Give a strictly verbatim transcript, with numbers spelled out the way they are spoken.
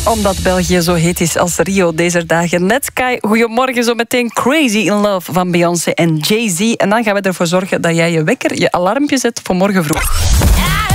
Omdat België zo heet is als Rio deze dagen. Netsky, goedemorgen, zo meteen Crazy in Love van Beyoncé en Jay-Z. En dan gaan we ervoor zorgen dat jij je wekker, je alarmpje zet voor morgen vroeg.